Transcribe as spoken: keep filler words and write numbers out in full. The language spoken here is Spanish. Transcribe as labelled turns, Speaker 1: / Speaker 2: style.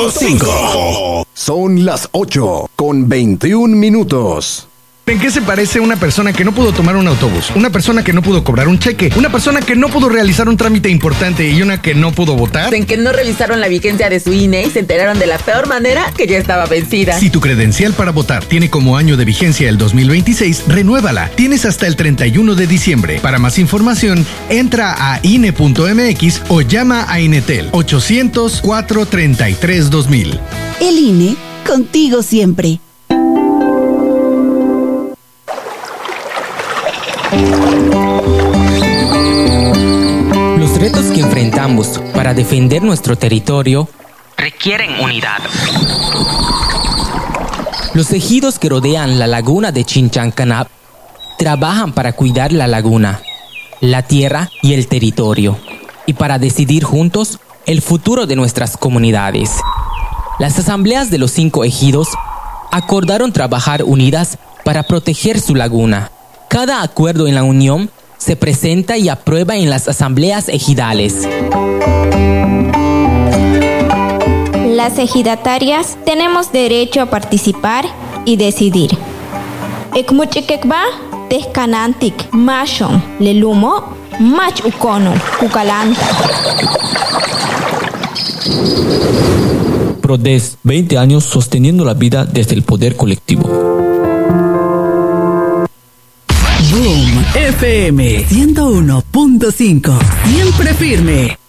Speaker 1: punto cinco. Son las ocho con veintiún minutos.
Speaker 2: ¿En qué se parece una persona que no pudo tomar un autobús? Una persona que no pudo cobrar un cheque, una persona que no pudo realizar un trámite importante y una que no pudo votar.
Speaker 3: En que no revisaron la vigencia de su I N E y se enteraron de la peor manera que ya estaba vencida.
Speaker 2: Si tu credencial para votar tiene como año de vigencia el dos mil veintiséis, renuévala. Tienes hasta el treinta y uno de diciembre. Para más información, entra a I N E punto M X o llama a Inetel ochocientos, cuatrocientos treinta y tres, dos mil.
Speaker 4: El I N E, contigo siempre.
Speaker 5: Los retos que enfrentamos para defender nuestro territorio requieren unidad. Los ejidos que rodean la laguna de Chinchancanac trabajan para cuidar la laguna, la tierra y el territorio, y para decidir juntos el futuro de nuestras comunidades. Las asambleas de los cinco ejidos acordaron trabajar unidas para proteger su laguna. Cada acuerdo en la unión se presenta y aprueba en las asambleas ejidales.
Speaker 6: Las ejidatarias tenemos derecho a participar y decidir. Ekmuchikekba, Tescanantic, Mashon, Lelumo, Mach Uconol, Cucalanta.
Speaker 7: PRODES, veinte años sosteniendo la vida desde el poder colectivo.
Speaker 4: Boom F M ciento uno punto cinco. Siempre firme.